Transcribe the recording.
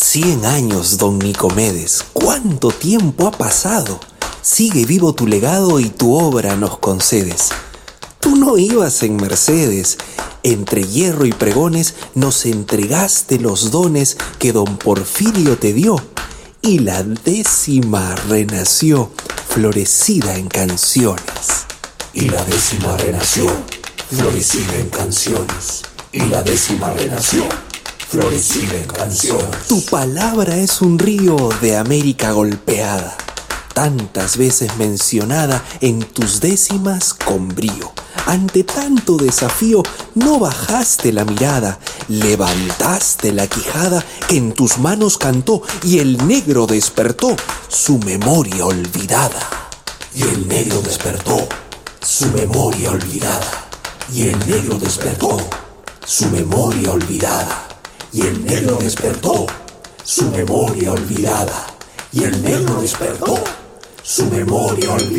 100 años, don Nicomedes, ¿cuánto tiempo ha pasado? Sigue vivo tu legado y tu obra nos concedes. Tú no ibas en Mercedes, entre hierro y pregones nos entregaste los dones que don Porfirio te dio, y la 10ª renació, florecida en canciones. Y la 10ª renació, florecida en canciones. Y la 10ª renació, florecida en canciones. Tu palabra es un río de América golpeada, tantas veces mencionada en tus décimas con brío. Ante tanto desafío no bajaste la mirada, levantaste la quijada que en tus manos cantó, y el negro despertó su memoria olvidada. Y el negro despertó su memoria olvidada. Y el negro despertó su memoria olvidada. Y el negro despertó su memoria olvidada. Y el negro despertó su memoria olvidada.